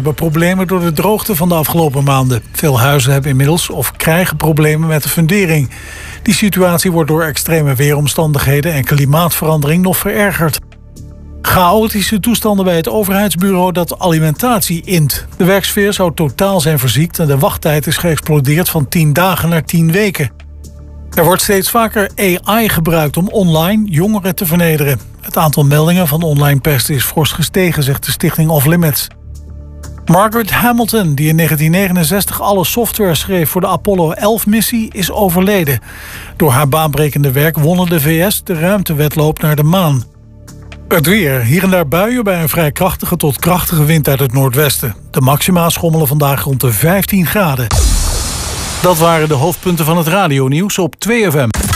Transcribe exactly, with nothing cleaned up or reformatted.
hebben problemen door de droogte van de afgelopen maanden. Veel huizen hebben inmiddels of krijgen problemen met de fundering. Die situatie wordt door extreme weeromstandigheden en klimaatverandering nog verergerd. Chaotische toestanden bij het overheidsbureau dat alimentatie int. De werksfeer zou totaal zijn verziekt en de wachttijd is geëxplodeerd van tien dagen naar tien weken. Er wordt steeds vaker A I gebruikt om online jongeren te vernederen. Het aantal meldingen van online pest is fors gestegen, zegt de stichting Off Limits. Margaret Hamilton, die in negentien negenenzestig alle software schreef voor de Apollo elf missie, is overleden. Door haar baanbrekende werk wonnen de V S de ruimtewedloop naar de maan. Het weer. Hier en daar buien bij een vrij krachtige tot krachtige wind uit het noordwesten. De maxima schommelen vandaag rond de vijftien graden. Dat waren de hoofdpunten van het radionieuws op twee F M.